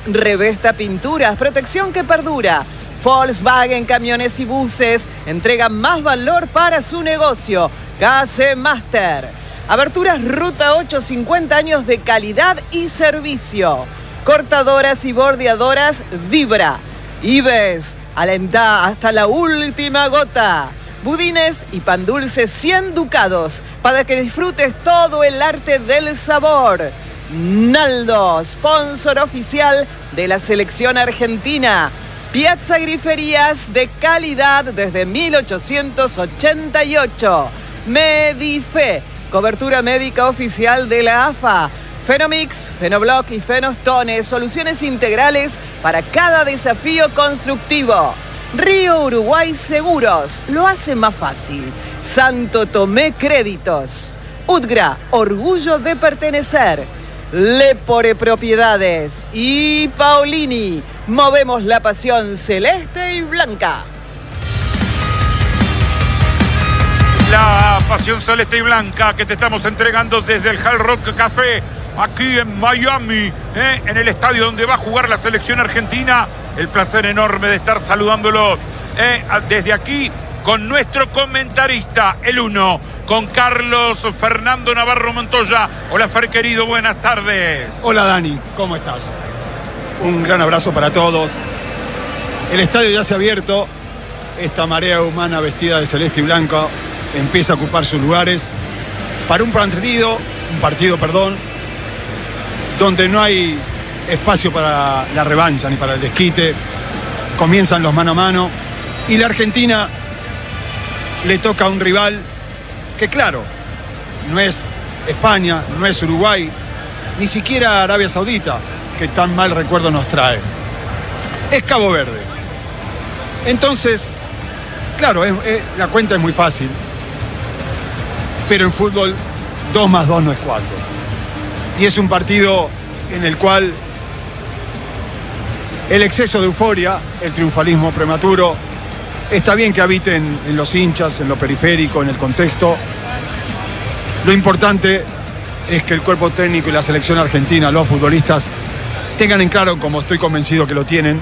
Revesta Pinturas, protección que perdura. Volkswagen Camiones y Buses entrega más valor para su negocio. KC Master. Aberturas Ruta 8, 50 años de calidad y servicio. Cortadoras y bordeadoras Vibra. Ives, alentá hasta la última gota. Budines y pan dulce 100 ducados para que disfrutes todo el arte del sabor. Naldo, sponsor oficial de la selección argentina. Piazza Griferías de calidad desde 1888. Medife, cobertura médica oficial de la AFA. Fenomix, Fenoblock y Fenostone, soluciones integrales para cada desafío constructivo. Río Uruguay Seguros, lo hace más fácil. Santo Tomé Créditos. Udgra, orgullo de pertenecer. Lepore Propiedades y Paulini, movemos la pasión celeste y blanca. La pasión celeste y blanca que te estamos entregando desde el Hard Rock Café, aquí en Miami, en el estadio donde va a jugar la selección argentina. El placer enorme de estar saludándolo desde aquí con nuestro comentarista, el uno, con Carlos Fernando Navarro Montoya. Hola, Fer, querido, buenas tardes. Hola, Dani, ¿cómo estás? Un gran abrazo para todos. El estadio ya se ha abierto. Esta marea humana vestida de celeste y blanco empieza a ocupar sus lugares para un partido, donde no hay espacio para la revancha ni para el desquite. Comienzan los mano a mano y la Argentina le toca a un rival que, claro, no es España, no es Uruguay, ni siquiera Arabia Saudita, que tan mal recuerdo nos trae. Es Cabo Verde. Entonces, claro, la cuenta es muy fácil, pero en fútbol 2 más 2 no es 4. Y es un partido en el cual el exceso de euforia, el triunfalismo prematuro, está bien que habiten en los hinchas, en lo periférico, en el contexto. Lo importante es que el cuerpo técnico y la selección argentina, los futbolistas, tengan en claro, como estoy convencido que lo tienen,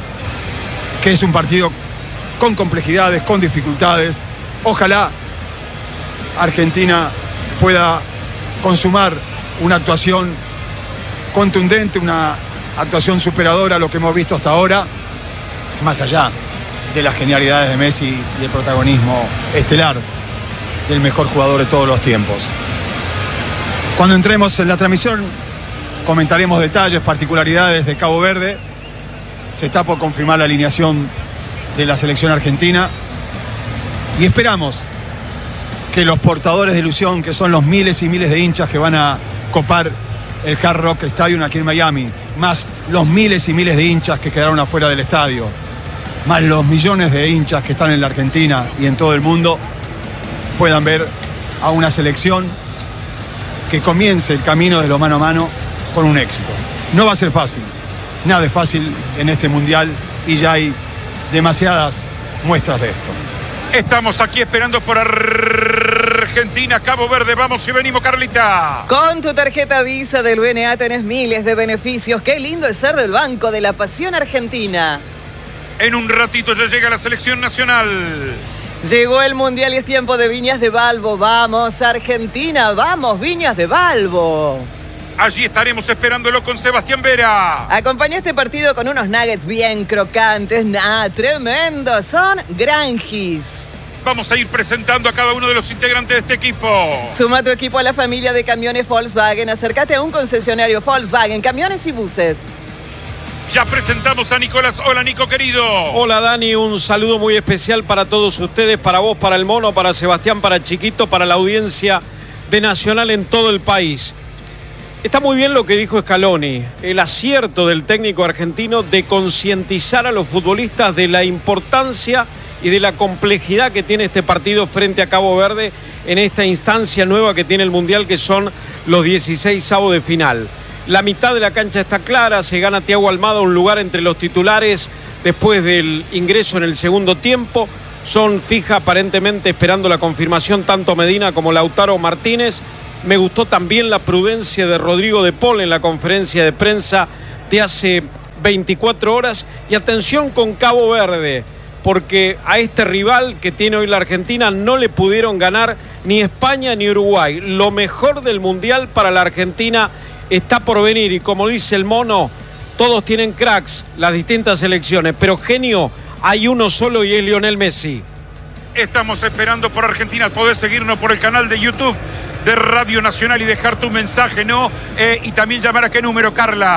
que es un partido con complejidades, con dificultades. Ojalá Argentina pueda consumar una actuación contundente, una actuación superadora a lo que hemos visto hasta ahora, más allá de las genialidades de Messi y el protagonismo estelar del mejor jugador de todos los tiempos. Cuando entremos en la transmisión comentaremos detalles, particularidades de Cabo Verde. Se está por confirmar la alineación de la selección argentina y esperamos que los portadores de ilusión, que son los miles y miles de hinchas que van a copar el Hard Rock Stadium aquí en Miami, más los miles y miles de hinchas que quedaron afuera del estadio, más los millones de hinchas que están en la Argentina y en todo el mundo, puedan ver a una selección que comience el camino de lo mano a mano con un éxito. No va a ser fácil, nada es fácil en este mundial y ya hay demasiadas muestras de esto. Estamos aquí esperando por Argentina, Cabo Verde. Vamos y venimos, Carlita. Con tu tarjeta Visa del BNA tenés miles de beneficios. Qué lindo es ser del Banco de la Pasión Argentina. En un ratito ya llega la selección nacional. Llegó el Mundial y es tiempo de Viñas de Balbo. Vamos, Argentina, vamos, Viñas de Balbo. Allí estaremos esperándolo con Sebastián Vera. Acompaña este partido con unos nuggets bien crocantes. Tremendos, son Granjis. Vamos a ir presentando a cada uno de los integrantes de este equipo. Suma tu equipo a la familia de camiones Volkswagen. Acércate a un concesionario Volkswagen, camiones y buses. Ya presentamos a Nicolás. Hola, Nico, querido. Hola, Dani. Un saludo muy especial para todos ustedes, para vos, para el Mono, para Sebastián, para Chiquito, para la audiencia de Nacional en todo el país. Está muy bien lo que dijo Scaloni, el acierto del técnico argentino de concientizar a los futbolistas de la importancia y de la complejidad que tiene este partido frente a Cabo Verde en esta instancia nueva que tiene el Mundial, que son los 16avos de final. La mitad de la cancha está clara, se gana Thiago Almada un lugar entre los titulares después del ingreso en el segundo tiempo. Son fija aparentemente esperando la confirmación tanto Medina como Lautaro Martínez. Me gustó también la prudencia de Rodrigo de Paul en la conferencia de prensa de hace 24 horas. Y atención con Cabo Verde, porque a este rival que tiene hoy la Argentina no le pudieron ganar ni España ni Uruguay. Lo mejor del Mundial para la Argentina está por venir, y como dice el mono, todos tienen cracks, las distintas selecciones, pero genio hay uno solo y es Lionel Messi. Estamos esperando por Argentina. Podés seguirnos por el canal de YouTube de Radio Nacional y dejar tu mensaje, ¿no? Y también llamar a qué número, Carla.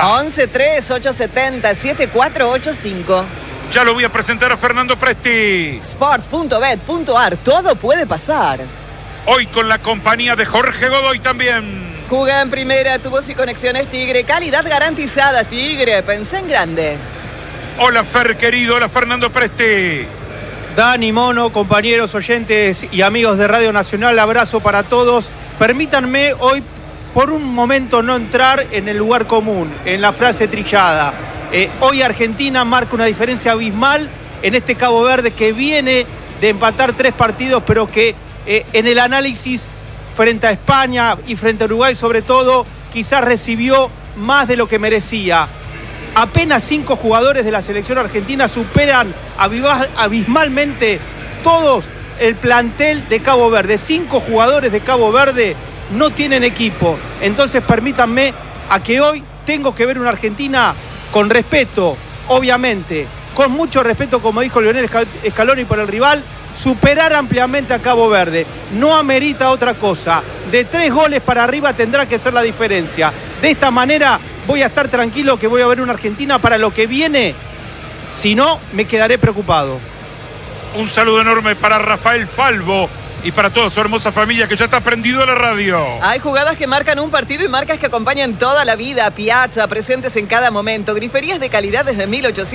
11-3-870-7485. Ya lo voy a presentar a Fernando Presti. Sports.bet.ar, todo puede pasar. Hoy con la compañía de Jorge Godoy también. Juga en primera, tu voz y conexiones Tigre, calidad garantizada Tigre, pensé en grande. Hola Fer querido, hola Fernando Presti. Dani, Mono, compañeros, oyentes y amigos de Radio Nacional, abrazo para todos. Permítanme hoy por un momento no entrar en el lugar común, en la frase trillada. Hoy Argentina marca una diferencia abismal en este Cabo Verde que viene de empatar 3 partidos, pero que en el análisis frente a España y frente a Uruguay sobre todo, quizás recibió más de lo que merecía. Apenas 5 jugadores de la selección argentina superan abismalmente todos el plantel de Cabo Verde. 5 jugadores de Cabo Verde no tienen equipo. Entonces permítanme a que hoy tengo que ver una Argentina con respeto, obviamente, con mucho respeto, como dijo Lionel Scaloni, por el rival, superar ampliamente a Cabo Verde. No amerita otra cosa. De 3 goles para arriba tendrá que ser la diferencia. De esta manera voy a estar tranquilo que voy a ver una Argentina para lo que viene. Si no, me quedaré preocupado. Un saludo enorme para Rafael Falvo y para toda su hermosa familia que ya está prendido a la radio. Hay jugadas que marcan un partido y marcas que acompañan toda la vida. Piazza, presentes en cada momento. Griferías de calidad desde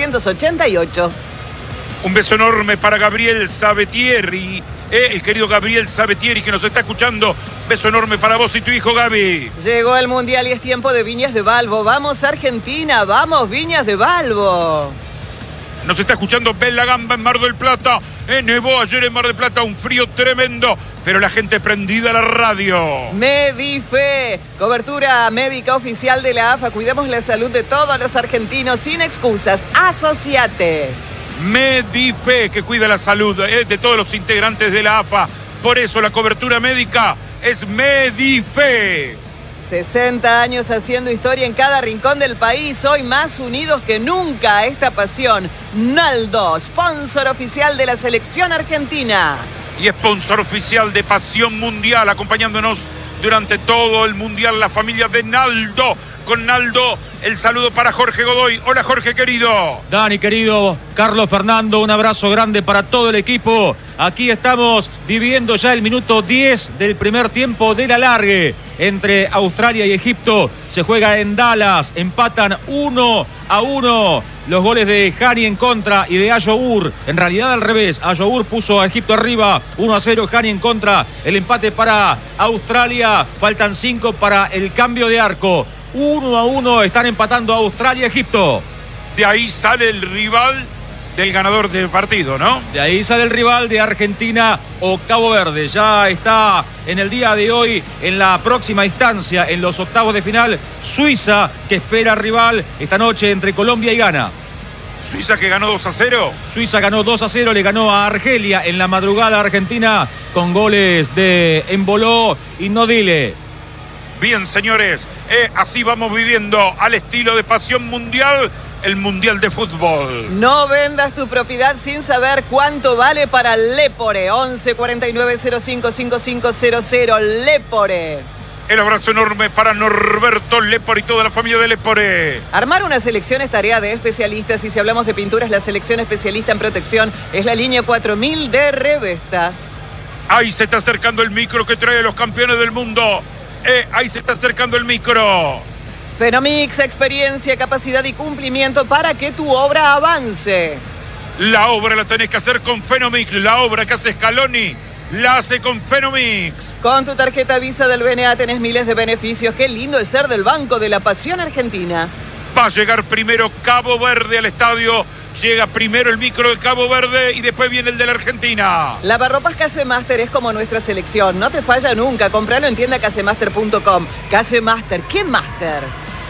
1888. Un beso enorme para Gabriel Sabetieri, el querido Gabriel Sabetieri que nos está escuchando. Beso enorme para vos y tu hijo Gaby. Llegó el Mundial y es tiempo de Viñas de Balbo. Vamos Argentina, vamos Viñas de Balbo. Nos está escuchando Bella Gamba en Mar del Plata. Nevó ayer en Mar del Plata, un frío tremendo, pero la gente prendida a la radio. Medife, cobertura médica oficial de la AFA. Cuidemos la salud de todos los argentinos sin excusas. Asociate. Medife, que cuida la salud de todos los integrantes de la AFA. Por eso la cobertura médica es Medife. 60 años haciendo historia en cada rincón del país. Hoy más unidos que nunca. Esta pasión. Naldo, sponsor oficial de la selección argentina. Y sponsor oficial de Pasión Mundial, acompañándonos durante todo el Mundial, la familia de Naldo. Con Naldo, el saludo para Jorge Godoy. Hola Jorge querido. Dani querido, Carlos, Fernando, un abrazo grande para todo el equipo. Aquí estamos viviendo ya el minuto 10 del primer tiempo del alargue entre Australia y Egipto. Se juega en Dallas, empatan 1-1. Los goles de Hani en contra y de Ayour. En realidad al revés, Ayour puso a Egipto arriba, 1-0, Hani en contra. El empate para Australia, faltan 5 para el cambio de arco. 1-1, están empatando Australia y Egipto. De ahí sale el rival del ganador del partido, ¿no? De ahí sale el rival de Argentina o Cabo Verde. Ya está en el día de hoy en la próxima instancia, en los octavos de final, Suiza, que espera rival esta noche entre Colombia y Ghana. Suiza que ganó 2-0. Suiza ganó 2-0, le ganó a Argelia en la madrugada Argentina con goles de Emboló y Nodile. Bien, señores, así vamos viviendo al estilo de Pasión Mundial, el Mundial de Fútbol. No vendas tu propiedad sin saber cuánto vale para Lepore. 11 49 05 5500. Lepore. El abrazo enorme para Norberto Lepore y toda la familia de Lepore. Armar una selección es tarea de especialistas y si hablamos de pinturas, la selección especialista en protección es la línea 4000 de Revesta. Ahí se está acercando el micro que trae a los campeones del mundo. Ahí se está acercando el micro. Fenomix, experiencia, capacidad y cumplimiento para que tu obra avance. La obra la tenés que hacer con Fenomix. La obra que hace Scaloni la hace con Fenomix. Con tu tarjeta Visa del BNA tenés miles de beneficios. Qué lindo es ser del Banco de la Pasión Argentina. Va a llegar primero Cabo Verde al estadio. Llega primero el micro de Cabo Verde y después viene el de la Argentina. Lavarropas Casemaster es como nuestra selección. No te falla nunca. Compralo en tienda casemaster.com. Casemaster, ¿qué máster?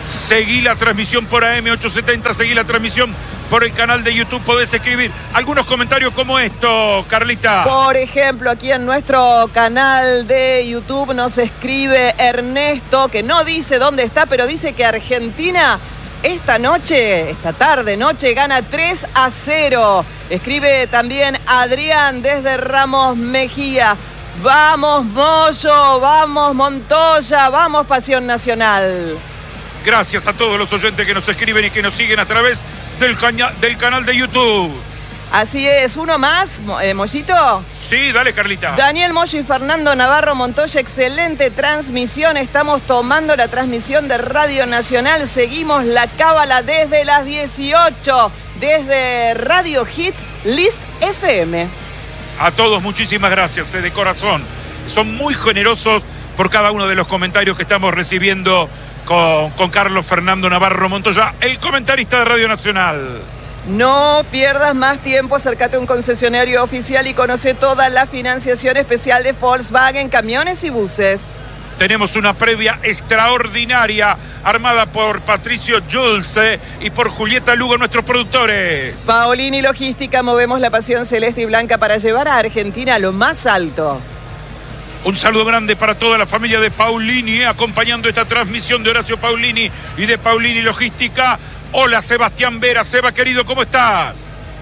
Seguí la transmisión por AM870, seguí la transmisión por el canal de YouTube. Podés escribir algunos comentarios como esto, Carlita. Por ejemplo, aquí en nuestro canal de YouTube nos escribe Ernesto, que no dice dónde está, pero dice que Argentina esta tarde-noche, gana 3-0. Escribe también Adrián desde Ramos Mejía. Vamos Moyo, vamos Montoya, vamos Pasión Nacional. Gracias a todos los oyentes que nos escriben y que nos siguen a través del canal de YouTube. Así es, uno más, Mollito. Sí, dale, Carlita. Daniel Moyo y Fernando Navarro Montoya, excelente transmisión. Estamos tomando la transmisión de Radio Nacional. Seguimos la cábala desde las 18, desde Radio Hit List FM. A todos muchísimas gracias, de corazón. Son muy generosos por cada uno de los comentarios que estamos recibiendo con Carlos Fernando Navarro Montoya, el comentarista de Radio Nacional. No pierdas más tiempo, acércate a un concesionario oficial y conoce toda la financiación especial de Volkswagen, camiones y buses. Tenemos una previa extraordinaria armada por Patricio Julce y por Julieta Lugo, nuestros productores. Paolini Logística, movemos la pasión celeste y blanca para llevar a Argentina a lo más alto. Un saludo grande para toda la familia de Paulini, acompañando esta transmisión de Horacio Paulini y de Paulini Logística. Hola, Sebastián Vera. Seba, querido, ¿cómo estás?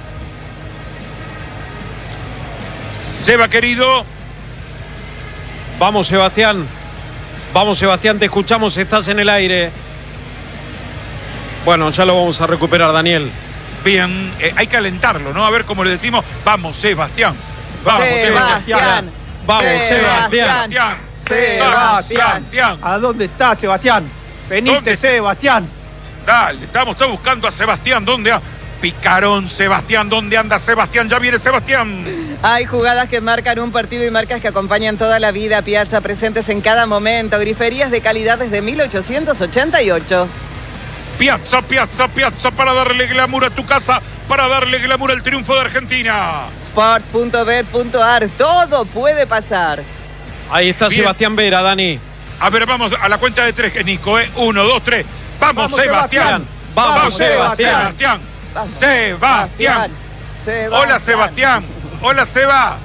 Seba, querido. Vamos, Sebastián. Vamos, Sebastián, te escuchamos, estás en el aire. Bueno, ya lo vamos a recuperar, Daniel. Bien, hay que alentarlo, ¿no? A ver cómo le decimos. Vamos, Sebastián. Vamos, Sebastián. Vamos, Sebastián. Sebastián. ¿A dónde está, Sebastián? Venite, ¿Dónde? Sebastián. Dale, estamos buscando a Sebastián. ¿Dónde anda? Picarón, Sebastián. ¿Dónde anda Sebastián? Ya viene Sebastián. Hay jugadas que marcan un partido y marcas que acompañan toda la vida. Piazza, presentes en cada momento. Griferías de calidad desde 1888. Piazza, para darle glamour a tu casa, para darle glamour al triunfo de Argentina. Sport.bet.ar, todo puede pasar. Ahí está. Bien. Sebastián Vera, Dani. A ver, vamos a la cuenta de tres, Nico, 1, 2, 3. ¡Vamos, Sebastián! ¡Vamos, Sebastián! ¡Sebastián! Hola, Sebastián. Hola, Seba.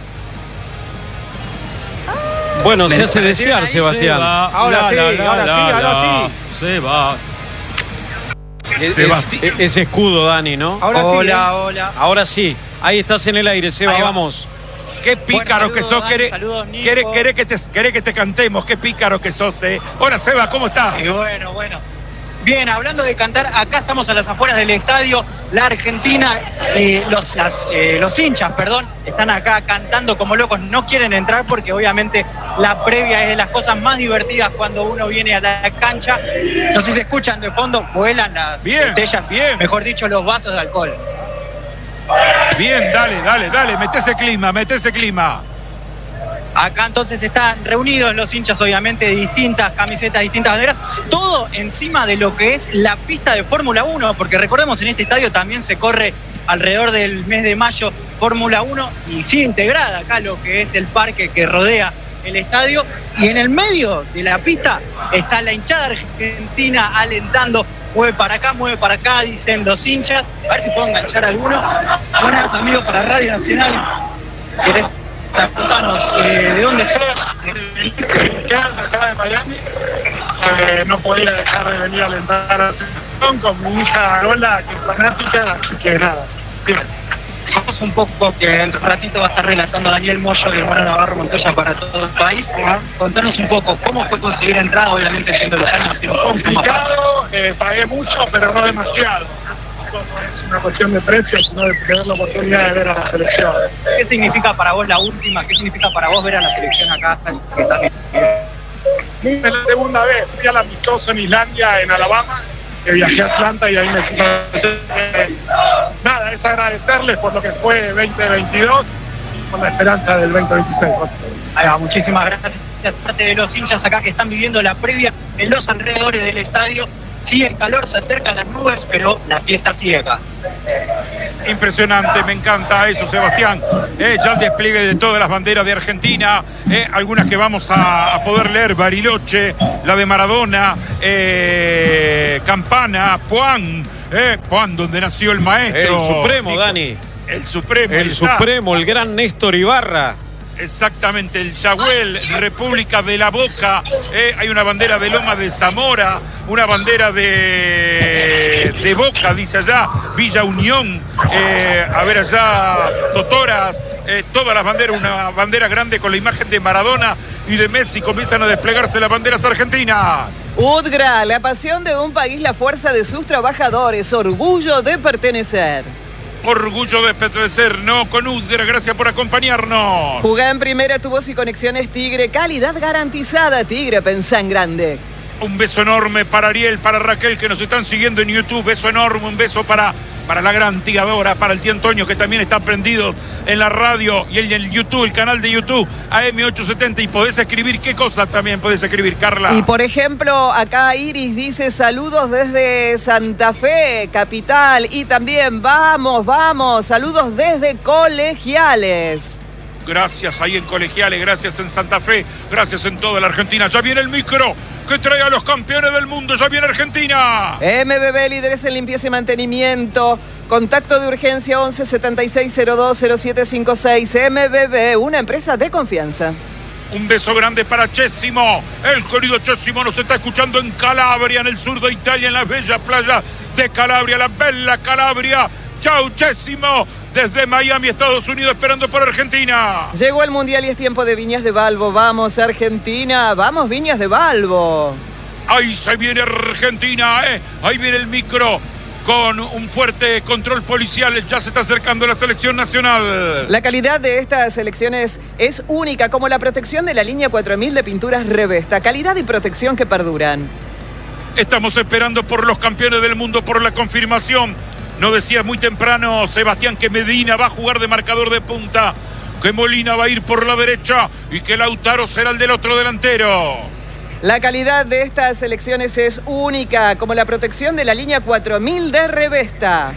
Bueno, se hace desear, Sebastián. Ahora sí. Seba. Ese escudo, Dani, ¿no? Hola. Ahora sí. Ahí estás en el aire, Seba, vamos. Qué pícaro que sos. Querés que te cantemos. Qué pícaro que sos, Hola, Seba, ¿cómo estás? Bueno. Bien, hablando de cantar, acá estamos a las afueras del estadio. La Argentina, los hinchas, están acá cantando como locos. No quieren entrar porque obviamente la previa es de las cosas más divertidas cuando uno viene a la cancha. No sé si se escuchan de fondo, vuelan las botellas, mejor dicho, los vasos de alcohol. Bien, dale, mete ese clima. Acá entonces están reunidos los hinchas, obviamente, de distintas camisetas, distintas banderas, todo encima de lo que es la pista de Fórmula 1, porque recordemos, en este estadio también se corre alrededor del mes de mayo Fórmula 1 y sigue integrada acá lo que es el parque que rodea el estadio, y en el medio de la pista está la hinchada argentina alentando. Mueve para acá, dicen los hinchas. A ver si puedo enganchar alguno. Buenas, amigos, para Radio Nacional. ¿Querés contarnos de dónde sos? Acá de Miami. No podía dejar de venir a alentar a la selección con mi hija Lola, que es fanática, así que nada. Bien. Vamos un poco, que en un ratito va a estar relatando Daniel Moyo y hermano Navarro Montoya para todo el país. Contanos un poco, ¿cómo fue conseguir entrada? Obviamente siendo los años complicado, pagué mucho, pero no demasiado. No es una cuestión de precio, sino de tener la oportunidad de ver a la selección. ¿Qué significa para vos la última? ¿Qué significa para vos ver a la selección acá? Es la segunda vez, fui al amistoso en Islandia, en Alabama, que viajé a Atlanta y ahí me fui. Nada, es agradecerles por lo que fue 2022, sí, con la esperanza del 2026. Ahí va, muchísimas gracias. Parte de los hinchas acá que están viviendo la previa en los alrededores del estadio. Sigue el calor, se acercan las nubes, pero la fiesta sigue acá. Impresionante, me encanta eso, Sebastián. Ya el despliegue de todas las banderas de Argentina, algunas que vamos a poder leer: Bariloche, la de Maradona, Campana, Puan, donde nació el maestro. El Supremo, Dani. El Supremo. El Supremo, el gran Néstor Ibarra. Exactamente, el Yahuel, República de la Boca, hay una bandera de Loma de Zamora, una bandera de Boca, dice allá, Villa Unión, a ver allá, Totoras, todas las banderas, una bandera grande con la imagen de Maradona y de Messi, comienzan a desplegarse las banderas argentinas. UTGRA, la pasión de un país, la fuerza de sus trabajadores, orgullo de pertenecer. Orgullo de pertenecer, no con UTGRA, gracias por acompañarnos. Jugá en primera, tu voz y conexiones Tigre, calidad garantizada. Tigre, pensá en grande. Un beso enorme para Ariel, para Raquel, que nos están siguiendo en YouTube. Beso enorme, un beso para la gran tigadora, para el tío Antonio, que también está prendido en la radio y en el YouTube, el canal de YouTube, AM870. Y podés escribir, ¿qué cosa también podés escribir, Carla? Y por ejemplo, acá Iris dice: saludos desde Santa Fe, capital. Y también, vamos, saludos desde Colegiales. Gracias ahí en Colegiales, gracias en Santa Fe, gracias en toda la Argentina. Ya viene el micro que trae a los campeones del mundo, ya viene Argentina. MBB, líderes en limpieza y mantenimiento. Contacto de urgencia 11 76 02 0756. MBB, una empresa de confianza. Un beso grande para Chessimo. El querido Chessimo nos está escuchando en Calabria, en el sur de Italia, en la bella playa de Calabria, la bella Calabria. Chau, Chessimo. Desde Miami, Estados Unidos, esperando por Argentina. Llegó el Mundial y es tiempo de Viñas de Balbo. Vamos, Argentina. Vamos, Viñas de Balbo. Ahí se viene Argentina, Ahí viene el micro con un fuerte control policial. Ya se está acercando la selección nacional. La calidad de estas selecciones es única, como la protección de la línea 4000 de pinturas Revesta. Calidad y protección que perduran. Estamos esperando por los campeones del mundo, por la confirmación. No decía muy temprano, Sebastián, que Medina va a jugar de marcador de punta, que Molina va a ir por la derecha y que Lautaro será el del otro delantero. La calidad de estas selecciones es única, como la protección de la línea 4000 de Revesta.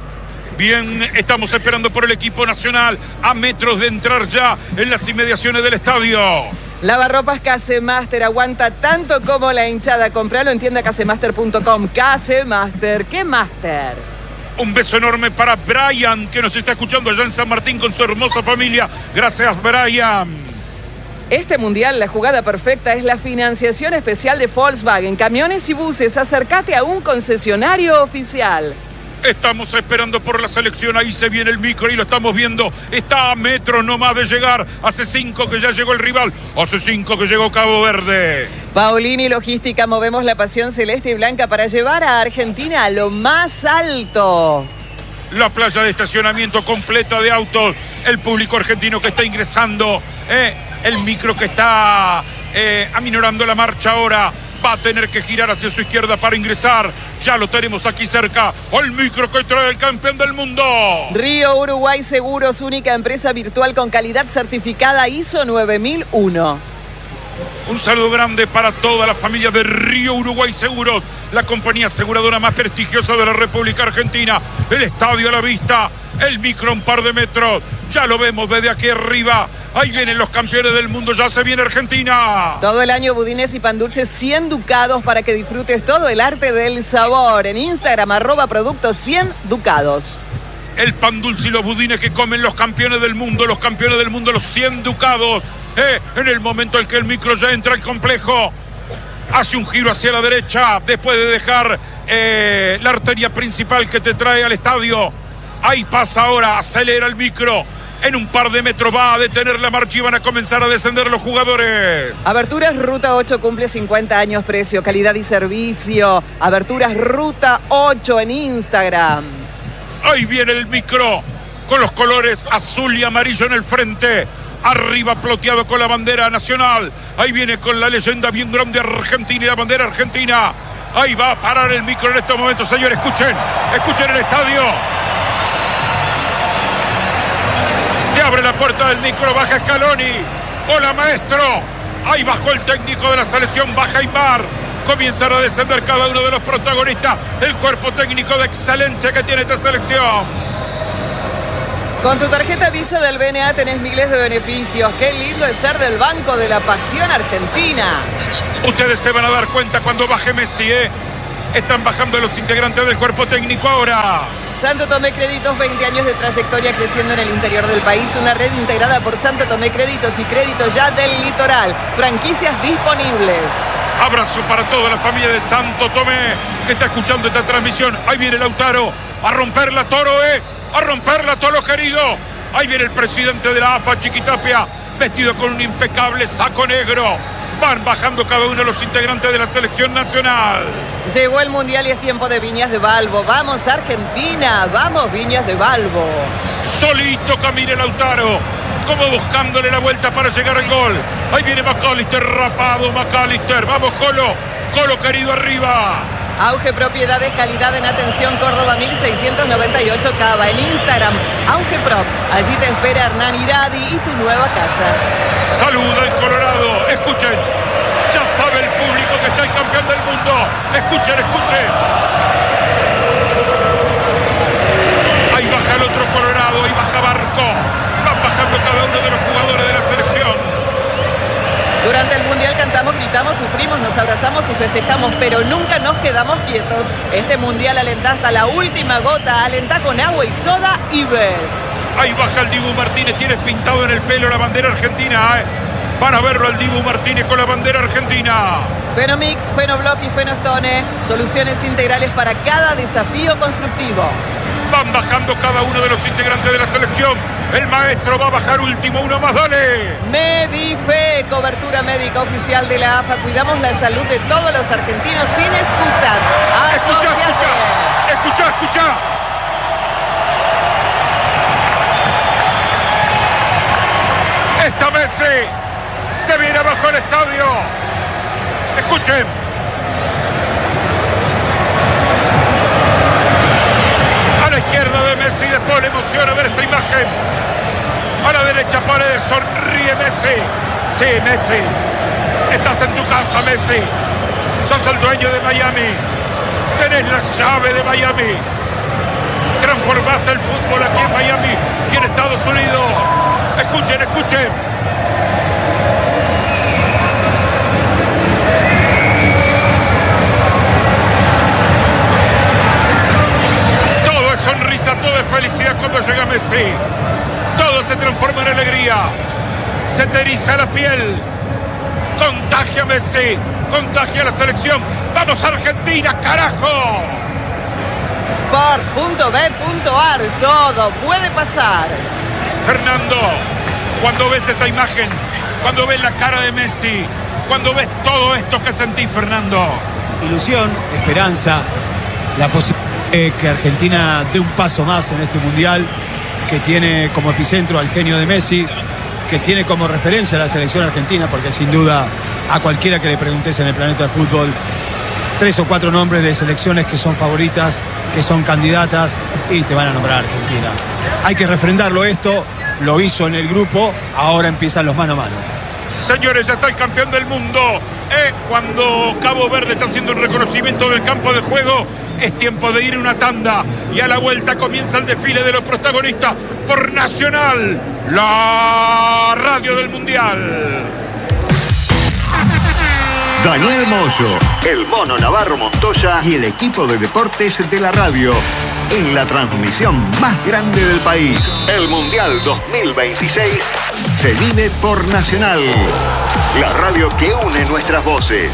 Bien, estamos esperando por el equipo nacional a metros de entrar ya en las inmediaciones del estadio. Lavarropas Casemaster, aguanta tanto como la hinchada. Compralo en tienda casemaster.com. Casemaster, ¿qué máster? Un beso enorme para Brian, que nos está escuchando allá en San Martín con su hermosa familia. Gracias, Brian. Este mundial, la jugada perfecta es la financiación especial de Volkswagen. Camiones y buses, acércate a un concesionario oficial. Estamos esperando por la selección, ahí se viene el micro y lo estamos viendo. Está a metros nomás de llegar. Hace 5 que ya llegó el rival, hace 5 que llegó Cabo Verde. Paulini Logística, movemos la pasión celeste y blanca para llevar a Argentina a lo más alto. La playa de estacionamiento completa de autos, el público argentino que está ingresando, el micro que está aminorando la marcha ahora. Va a tener que girar hacia su izquierda para ingresar. Ya lo tenemos aquí cerca. El micro que trae el campeón del mundo. Río Uruguay Seguros, única empresa virtual con calidad certificada ISO 9001. Un saludo grande para toda la familia de Río Uruguay Seguros, la compañía aseguradora más prestigiosa de la República Argentina. El estadio a la vista, el micro a un par de metros. Ya lo vemos desde aquí arriba. Ahí vienen los campeones del mundo, ya se viene Argentina. Todo el año budines y pan dulces 100 ducados para que disfrutes todo el arte del sabor. En Instagram, @productos 100 ducados. El pan dulce y los budines que comen los campeones del mundo, los 100 ducados. En el momento en que el micro ya entra al complejo, hace un giro hacia la derecha, después de dejar la arteria principal que te trae al estadio. Ahí pasa ahora, acelera el micro. En un par de metros va a detener la marcha y van a comenzar a descender los jugadores. Aberturas Ruta 8 cumple 50 años, precio, calidad y servicio. Aberturas Ruta 8 en Instagram. Ahí viene el micro con los colores azul y amarillo en el frente. Arriba ploteado con la bandera nacional. Ahí viene con la leyenda bien grande Argentina y la bandera argentina. Ahí va a parar el micro en estos momentos, señores. Escuchen el estadio. Se abre la puerta del micro, baja Scaloni. Hola, maestro. Ahí bajó el técnico de la selección, baja Aymar. Comienzan a descender cada uno de los protagonistas. El cuerpo técnico de excelencia que tiene esta selección. Con tu tarjeta Visa del BNA tenés miles de beneficios. Qué lindo es ser del Banco de la Pasión Argentina. Ustedes se van a dar cuenta cuando baje Messi, ¿eh? Están bajando los integrantes del cuerpo técnico ahora. Santo Tomé Créditos, 20 años de trayectoria creciendo en el interior del país. Una red integrada por Santo Tomé Créditos y Créditos Ya del Litoral. Franquicias disponibles. Abrazo para toda la familia de Santo Tomé que está escuchando esta transmisión. Ahí viene Lautaro a romperla, Toro, a romperla, Toro querido. Ahí viene el presidente de la AFA, Chiquitapia, vestido con un impecable saco negro. Van bajando cada uno de los integrantes de la selección nacional. Llegó el Mundial y es tiempo de Viñas de Balbo. ¡Vamos Argentina! ¡Vamos Viñas de Balbo! Solito camina Lautaro, como buscándole la vuelta para llegar al gol. Ahí viene McAllister, rapado McAllister. ¡Vamos, Colo! ¡Colo querido, arriba! Auge Propiedades, calidad en atención, Córdoba 1698 Cava. En Instagram, Auge Prop. Allí te espera Hernán Iradi y tu nueva casa. Saluda el Colorado. Escuchen. Ya sabe el público que está el campeón del mundo. Escuchen, escuchen. Ahí baja el otro Colorado. Ahí baja Barco. Van bajando cada uno de los jugadores de la selección. Durante el Mundial cantamos, gritamos, sufrimos, nos abrazamos y festejamos, pero nunca nos quedamos quietos. Este Mundial alentá hasta la última gota, alentá con agua y soda y ves. Ahí baja el Dibu Martínez, tienes pintado en el pelo la bandera argentina, Van a verlo al Dibu Martínez con la bandera argentina. Fenomix, Fenoblop y Fenostone, soluciones integrales para cada desafío constructivo. Van bajando cada uno de los integrantes de la selección. El maestro va a bajar último, uno más, dale. Medife, cobertura médica oficial de la AFA. Cuidamos la salud de todos los argentinos sin excusas. Escucha. Esta Messi se viene abajo el estadio. Escuchen. A la izquierda de Messi, después le emociona ver esta imagen. A la derecha Paredes, sonríe Messi. Sí, Messi. Estás en tu casa, Messi. Sos el dueño de Miami. Tenés la llave de Miami. Transformaste el fútbol aquí en Miami y en Estados Unidos. Escuchen. Todo es sonrisa, todo es felicidad cuando llega Messi. Todo se transforma en alegría. Se te eriza la piel. Contagia Messi. Contagia la selección. ¡Vamos Argentina, carajo! Sports.bet.ar. Todo puede pasar. Fernando, cuando ves esta imagen, cuando ves la cara de Messi, cuando ves todo esto que sentís, Fernando. Ilusión, esperanza, la posibilidad de que Argentina dé un paso más en este Mundial, que tiene como epicentro al genio de Messi, que tiene como referencia a la selección argentina, porque sin duda a cualquiera que le preguntes en el planeta del fútbol, 3 o 4 nombres de selecciones que son favoritas, que son candidatas y te van a nombrar a Argentina. Hay que refrendarlo esto, lo hizo en el grupo, ahora empiezan los mano a mano. Señores, ya está el campeón del mundo. Cuando Cabo Verde está haciendo un reconocimiento del campo de juego, es tiempo de ir a una tanda y a la vuelta comienza el desfile de los protagonistas por Nacional, la radio del Mundial. Daniel Moyo, el Mono Navarro Montoya y el equipo de deportes de la radio en la transmisión más grande del país. El Mundial 2026 se vive por Nacional, la radio que une nuestras voces.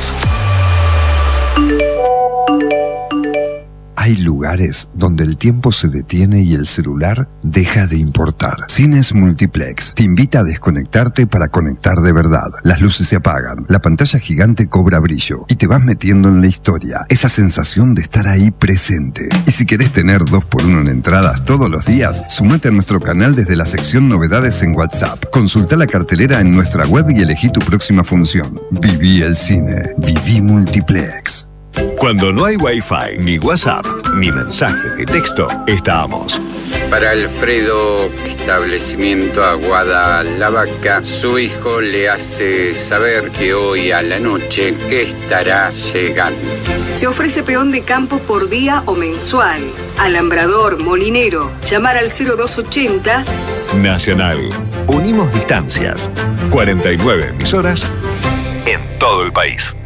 Hay lugares donde el tiempo se detiene y el celular deja de importar. Cines Multiplex te invita a desconectarte para conectar de verdad. Las luces se apagan, la pantalla gigante cobra brillo y te vas metiendo en la historia. Esa sensación de estar ahí presente. Y si querés tener 2x1 en entradas todos los días, sumate a nuestro canal desde la sección Novedades en WhatsApp. Consulta la cartelera en nuestra web y elegí tu próxima función. Viví el cine. Viví Multiplex. Cuando no hay Wi-Fi, ni WhatsApp, ni mensaje de texto, estamos. Para Alfredo, establecimiento Aguada La Vaca, su hijo le hace saber que hoy a la noche estará llegando. Se ofrece peón de campo por día o mensual. Alambrador, molinero. Llamar al 0280. Nacional. Unimos distancias. 49 emisoras en todo el país.